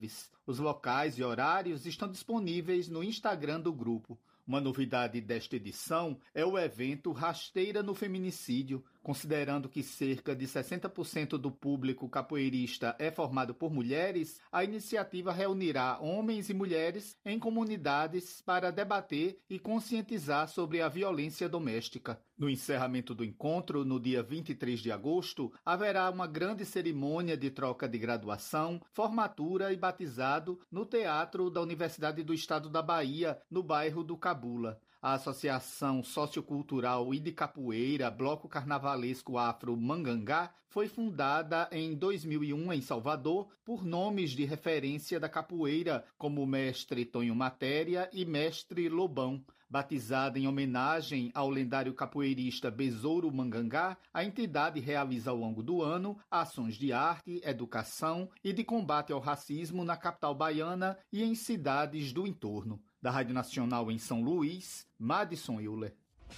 Os locais e horários estão disponíveis no Instagram do grupo. Uma novidade desta edição é o evento Rasteira no Feminicídio. Considerando que cerca de 60% do público capoeirista é formado por mulheres, a iniciativa reunirá homens e mulheres em comunidades para debater e conscientizar sobre a violência doméstica. No encerramento do encontro, no dia 23 de agosto, haverá uma grande cerimônia de troca de graduação, formatura e batizado no Teatro da Universidade do Estado da Bahia, no bairro do Cabula. A Associação Sociocultural e de Capoeira, Bloco Carnavalesco Afro Mangangá, foi fundada em 2001 em Salvador por nomes de referência da capoeira, como o mestre Tonho Matéria e mestre Lobão. Batizada em homenagem ao lendário capoeirista Besouro Mangangá, a entidade realiza ao longo do ano ações de arte, educação e de combate ao racismo na capital baiana e em cidades do entorno. Da Rádio Nacional em São Luís, Madison Euler.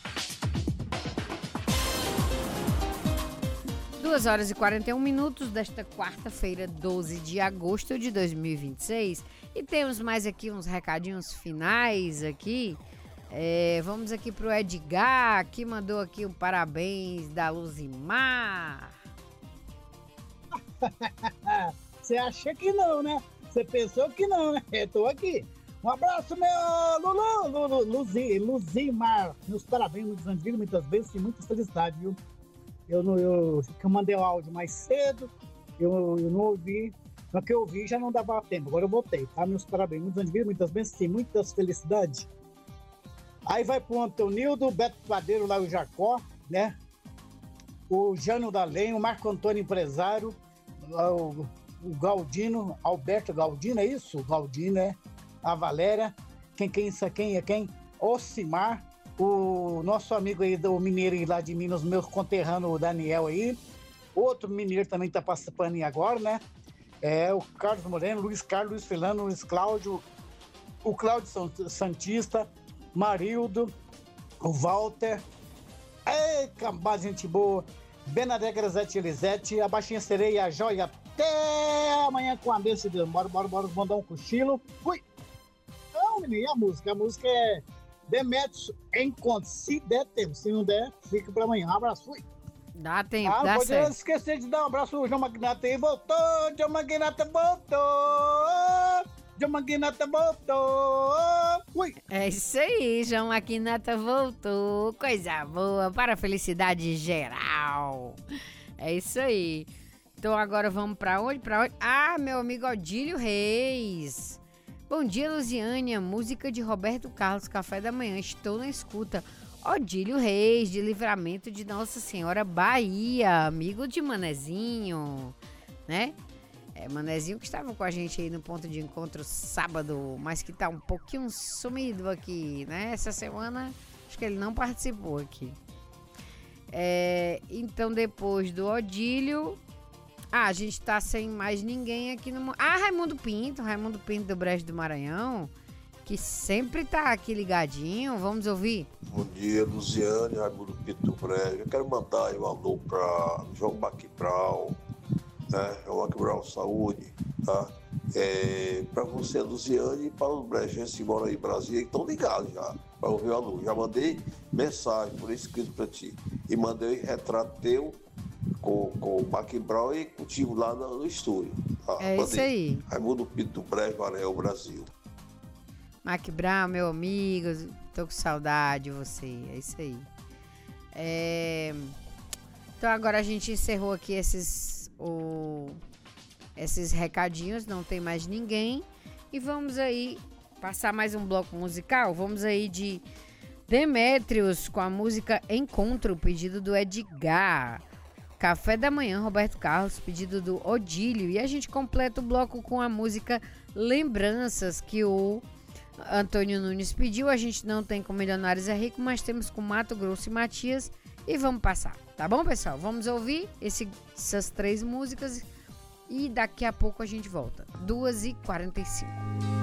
2h41 desta quarta-feira, 12 de agosto de 2026. E temos mais aqui uns recadinhos finais aqui. Vamos aqui pro Edgar, que mandou aqui um parabéns da Luzimar. Você acha que não, né? Você pensou que não, né? Eu tô aqui. Um abraço, meu Luzimar. Meus parabéns, muitos anos de vida, muitas vezes e muita felicidade, viu? Eu mandei o áudio mais cedo, eu não ouvi. No que eu ouvi já não dava tempo, agora eu voltei, tá? Meus parabéns, muitos anos de vida, muitas vezes e muitas felicidades. Aí vai pro Antonildo, o Beto Padeiro lá, o Jacó, né? O Jânio da Lenha, o Marco Antônio Empresário, o Galdino, Alberto Galdino, é isso? O Galdino, a Valéria, quem é quem? Ocimar, o nosso amigo aí do mineiro lá de Minas, meu conterrâneo, o Daniel aí, outro mineiro também tá participando aí agora, né? O Carlos Moreno, Luiz Carlos, Luiz Filano, Luiz Cláudio, o Cláudio Santista, Marildo, o Walter, cambada, gente boa, Benadé Grazete Elisete, a Baixinha Sereia, a Joia, até amanhã com a bênção de Deus. Bora, vamos dar um cochilo. Fui! Não, menino, a música é Demetrios Encontro. Se der tempo, se não der, fica pra amanhã. Um abraço, fui! Dá tempo, dá certo. Não pode esquecer de dar um abraço ao João Magnata aí. Voltou, João Magnata voltou! João Magnata voltou! Fui! É isso aí, João Magnata voltou. Coisa boa, para a felicidade geral. É isso aí. Então agora vamos pra onde? Ah, meu amigo Odílio Reis. Bom dia, Luziânia. Música de Roberto Carlos, Café da Manhã. Estou na escuta. Odílio Reis, de Livramento de Nossa Senhora, Bahia. Amigo de Manezinho, né? Manezinho que estava com a gente aí no ponto de encontro sábado, mas que tá um pouquinho sumido aqui, né? Essa semana, acho que ele não participou aqui. Então, depois do Odílio... a gente tá sem mais ninguém aqui no... Raimundo Pinto do Brejo do Maranhão, que sempre tá aqui ligadinho. Vamos ouvir? Bom dia, Luziane, Raimundo Pinto do Brejo. Eu quero mandar um alô pra João Maquibral, né? João Maquibral Saúde, tá? Pra você, Luziane, e para os brejenses que moram aí em Brasília, que estão ligados já, para ouvir o alô. Já mandei mensagem por escrito pra ti. E mandei retrato teu com o Maquibral e contigo lá no estúdio. Tá? Isso aí. Raimundo Pinto do Brejo, Maranhão, Brasil. Maquibral, meu amigo, tô com saudade de você. É isso aí. Então agora a gente encerrou aqui esses recadinhos, não tem mais ninguém. E vamos aí passar mais um bloco musical. Vamos aí de Demétrios com a música Encontro, pedido do Edgar. Café da Manhã, Roberto Carlos, pedido do Odílio. E a gente completa o bloco com a música Lembranças, que o Antônio Nunes pediu. A gente não tem com Milionários é Rico, mas temos com Mato Grosso e Matias. E vamos passar, tá bom, pessoal? Vamos ouvir essas 3 músicas e daqui a pouco a gente volta. 2h45.